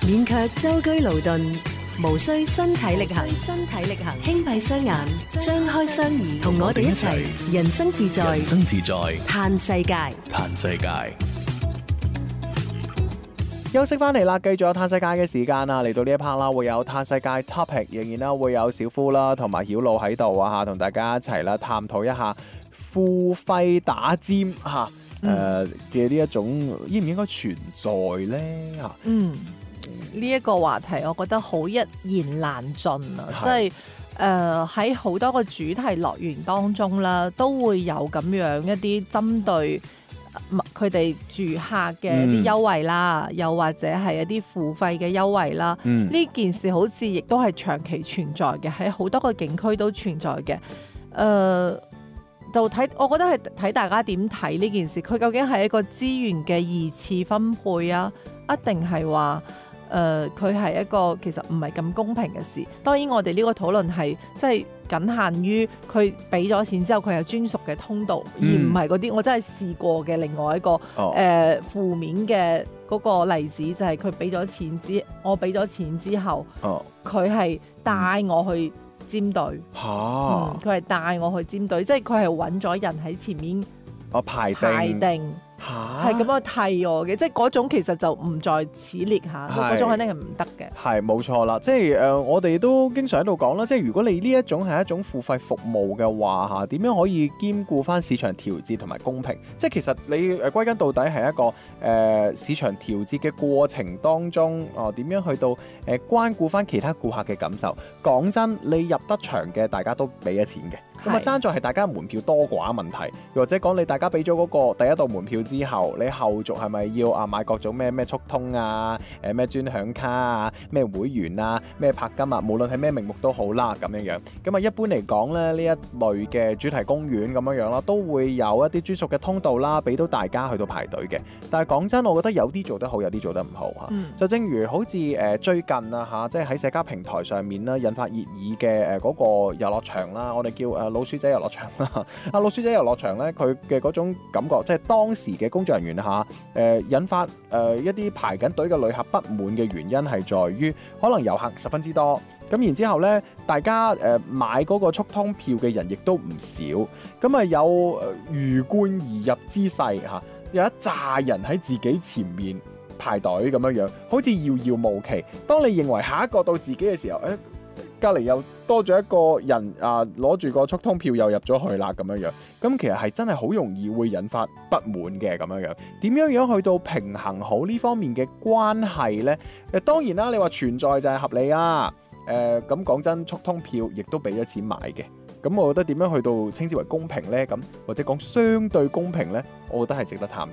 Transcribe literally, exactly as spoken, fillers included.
免卻舟車勞頓，無需身體力行，身體力行，輕閉雙眼，張開雙耳，同我哋一齊人生自在， 人生自在， 嘆世界， 嘆世界。 休息翻嚟啦，繼續有嘆世界嘅時間啊！嚟到呢一 part 啦，會有嘆世界 topic，仍然啦會有小夫啦同埋曉露喺度啊嚇，同大家一齊啦探討一下付費打尖嚇誒嘅呢一種應唔應該存在呢？嚇？ 嗯，呢一個話題我覺得好一言難盡啊！即係誒喺好多個主題樂園當中啦，都會有咁樣一啲針對佢哋住客嘅一啲優惠啦，嗯、又或者係一啲付費嘅優惠啦。呢、嗯、件事好似亦都係長期存在嘅，喺好多個景區都存在嘅。誒、呃，就睇我覺得係睇大家點睇呢件事，佢究竟係一個資源嘅二次分配啊，一定係話誒佢係一個其實唔係咁公平嘅事。當然我哋呢個討論係即係僅限於佢俾咗錢之後佢有專屬嘅通道，嗯、而唔係嗰啲我真係試過嘅另外一個誒、哦呃、負面嘅嗰個例子，就係佢俾咗錢之我俾咗錢之後，佢係帶我去尖隊，佢係帶我去尖隊，即係佢係揾咗人喺前面我排定。 排定係咁樣替我嘅，即係嗰種其實就唔在此列下，嗰種肯定係唔得嘅。 係冇錯啦，即係誒、呃，我哋都經常喺度講啦，即係如果你呢一種係一種付費服務嘅話嚇，點樣可以兼顧翻市場調節同埋公平？即係其實你誒歸根到底係一個誒、呃、市場調節嘅過程當中，哦、呃、點樣去到誒、呃、關顧翻其他顧客嘅感受？講真，你入得場嘅大家都俾咗錢嘅。咁啊，爭在係大家門票多寡問題，又或者講你大家俾咗嗰個第一道門票之後，你後續係咪要啊買各種咩咩速通啊、誒咩專享卡啊、咩會員啊、咩拍金啊，無論係咩名目都好啦咁樣樣。咁啊，一般嚟講咧，呢一類嘅主題公園咁樣樣啦，都會有一啲專屬嘅通道啦，俾到大家去到排隊嘅。但係講真，我覺得有啲做得好，有啲做得唔好嚇。嗯、就正如好似誒最近啊嚇，即係喺社交平台上面啦，引發熱議嘅誒嗰個遊樂場啦，我哋叫誒老鼠仔遊樂場啦，啊老鼠仔遊樂場咧，佢嘅嗰種感覺，即係當時嘅工作人員嚇，誒、呃、引發誒、呃、一啲排緊隊嘅旅客不滿嘅原因係在於，可能遊客十分之多，咁然之後咧，大家誒、呃、買嗰個速通票嘅人亦都唔少，咁啊有魚貫而入之勢嚇，有一紮人喺自己前面排隊咁樣樣，好似遙遙無期。當你認為下一個到自己嘅時候，誒、欸。隔離又多咗一個人啊，攞住個速通票又入咗去啦咁樣樣，咁其實係真係好容易會引發不滿嘅咁樣樣。點樣樣去到平衡好呢方面嘅關係呢？誒當然啦，你話存在就係合理啊。誒咁講真，速通票亦都俾咗錢買嘅，咁我覺得點樣去到稱之為公平呢？咁或者講相對公平呢？我覺得係值得探討。